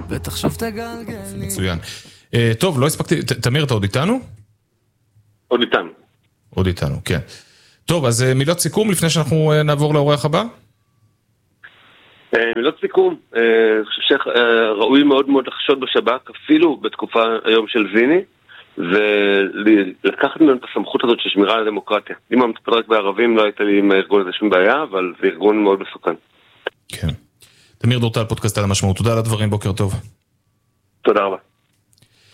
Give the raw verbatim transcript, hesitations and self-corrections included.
בטח שוב תגלגל לי. מצוין. טוב, לא הספקתי, תמיר, אתה עוד איתנו? עוד איתנו. עוד איתנו, כן. טוב, אז מילות סיכום לפני שאנחנו נעבור לאורח הבא? מילות סיכום, אני חושב שראוי מאוד מאוד לחשוד בשב"כ, אפילו בתקופה היום של זיני, ולקחת ממנו את הסמכות הזאת של שמירה על הדמוקרטיה. אם אני מטפל רק בערבים, לא הייתה לי עם הארגון הזה שום בעיה, אבל זה ארגון מאוד מסוכן. כן. תמיר דורטל, פודקאסט על המשמעות. תודה על הדברים, בוקר טוב. תודה רבה.